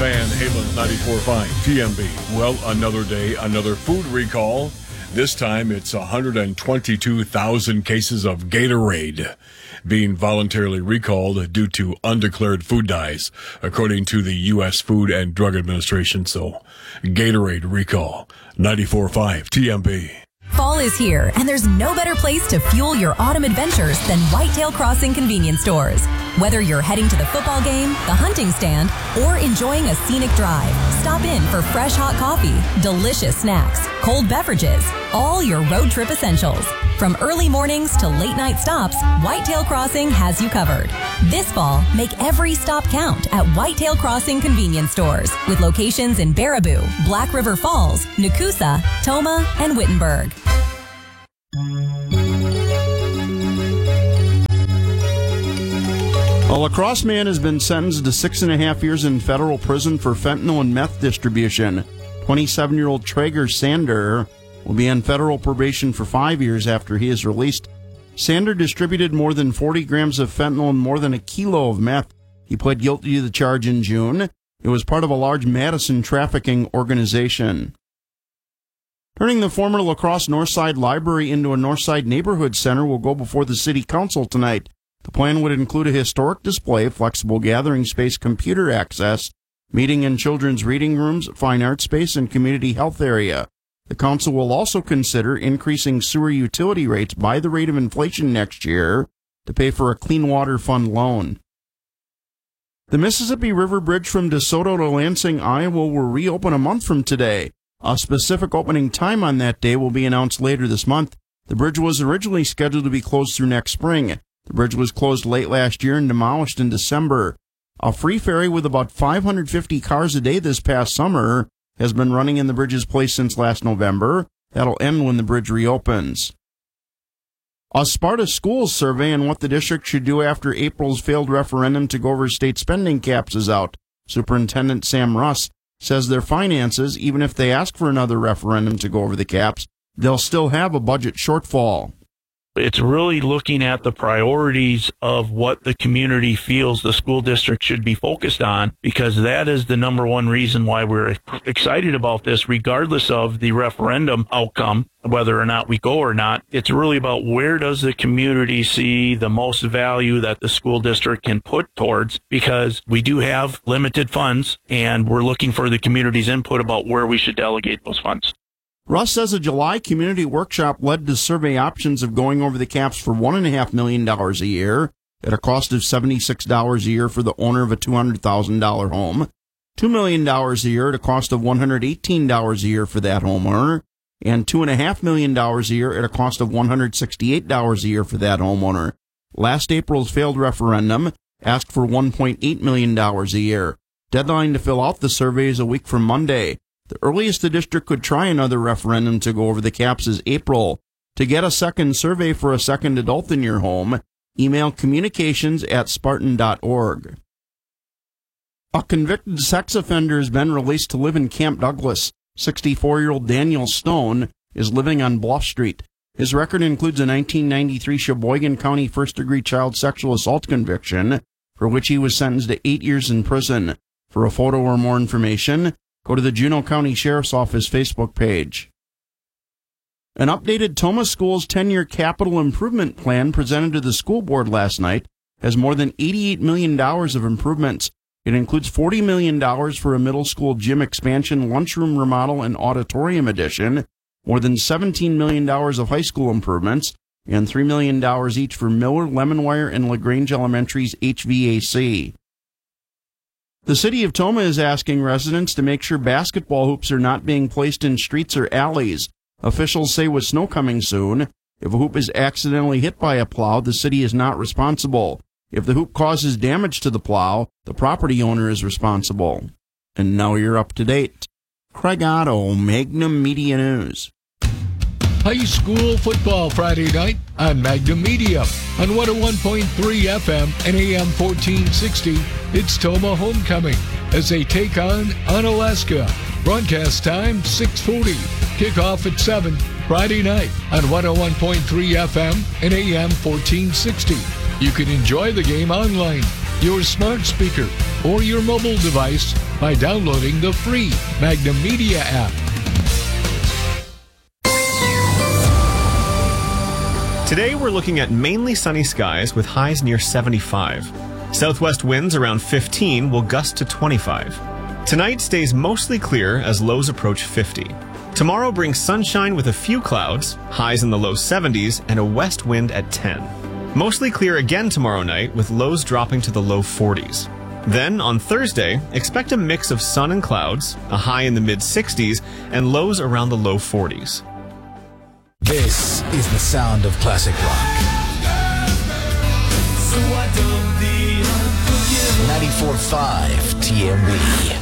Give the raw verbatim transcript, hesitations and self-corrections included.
Van Halen ninety-four point five T M B. Well, another day, another food recall. This time it's one hundred twenty-two thousand cases of Gatorade being voluntarily recalled due to undeclared food dyes, according to the U S Food and Drug Administration. So, Gatorade recall, ninety-four point five T M B. Fall is here, and there's no better place to fuel your autumn adventures than Whitetail Crossing convenience stores. Whether you're heading to the football game, the hunting stand, or enjoying a scenic drive, stop in for fresh hot coffee, delicious snacks, cold beverages, all your road trip essentials. From early mornings to late night stops, Whitetail Crossing has you covered. This fall, make every stop count at Whitetail Crossing convenience stores with locations in Baraboo, Black River Falls, Nakusa, Toma, and Wittenberg. A La Crosse man has been sentenced to six and a half years in federal prison for fentanyl and meth distribution. twenty-seven-year-old Traeger Sander will be on federal probation for five years after he is released. Sander distributed more than forty grams of fentanyl and more than a kilo of meth. He pled guilty to the charge in June. It was part of a large Madison trafficking organization. Turning the former La Crosse Northside Library into a Northside Neighborhood Center will go before the City Council tonight. The plan would include a historic display, flexible gathering space, computer access, meeting and children's reading rooms, fine art space, and community health area. The council will also consider increasing sewer utility rates by the rate of inflation next year to pay for a Clean Water Fund loan. The Mississippi River Bridge from DeSoto to Lansing, Iowa will reopen a month from today. A specific opening time on that day will be announced later this month. The bridge was originally scheduled to be closed through next spring. The bridge was closed late last year and demolished in December. A free ferry with about five hundred fifty cars a day this past summer has been running in the bridge's place since last November. That'll end when the bridge reopens. A Sparta Schools survey on what the district should do after April's failed referendum to go over state spending caps is out. Superintendent Sam Russ says their finances, even if they ask for another referendum to go over the caps, they'll still have a budget shortfall. It's really looking at the priorities of what the community feels the school district should be focused on, because that is the number one reason why we're excited about this, regardless of the referendum outcome, whether or not we go or not. It's really about where does the community see the most value that the school district can put towards, because we do have limited funds, and we're looking for the community's input about where we should delegate those funds. Russ says a July community workshop led to survey options of going over the caps for one point five million dollars a year at a cost of seventy-six dollars a year for the owner of a two hundred thousand dollars home, two million dollars a year at a cost of one hundred eighteen dollars a year for that homeowner, and two point five million dollars a year at a cost of one hundred sixty-eight dollars a year for that homeowner. Last April's failed referendum asked for one point eight million dollars a year. Deadline to fill out the survey is a week from Monday. The earliest the district could try another referendum to go over the caps is April. To get a second survey for a second adult in your home, email communications at spartan dot org. A convicted sex offender has been released to live in Camp Douglas. sixty-four-year-old Daniel Stone is living on Bluff Street. His record includes a nineteen ninety-three Sheboygan County first-degree child sexual assault conviction, for which he was sentenced to eight years in prison. For a photo or more information, go to the Juneau County Sheriff's Office Facebook page. An updated Toma Schools ten-year capital improvement plan presented to the school board last night has more than eighty-eight million dollars of improvements. It includes forty million dollars for a middle school gym expansion, lunchroom remodel, and auditorium addition, more than seventeen million dollars of high school improvements, and three million dollars each for Miller, Lemonwire, and LaGrange Elementary's H V A C. The city of Toma is asking residents to make sure basketball hoops are not being placed in streets or alleys. Officials say with snow coming soon, if a hoop is accidentally hit by a plow, the city is not responsible. If the hoop causes damage to the plow, the property owner is responsible. And now you're up to date. Craig Otto, Magnum Media News. High school football Friday night on Magnum Media. On one oh one point three F M and A M fourteen sixty, it's Toma Homecoming as they take on Unalaska. Broadcast time six forty. Kickoff at seven. Friday night on one oh one point three F M and A M fourteen sixty. You can enjoy the game online, your smart speaker, or your mobile device by downloading the free Magnum Media app. Today we're looking at mainly sunny skies with highs near seventy-five. Southwest winds around fifteen will gust to twenty-five. Tonight stays mostly clear as lows approach fifty. Tomorrow brings sunshine with a few clouds, highs in the low seventies, and a west wind at ten. Mostly clear again tomorrow night with lows dropping to the low forties. Then, on Thursday, expect a mix of sun and clouds, a high in the mid sixties, and lows around the low forties. This is the sound of classic rock. ninety-four point five T M B.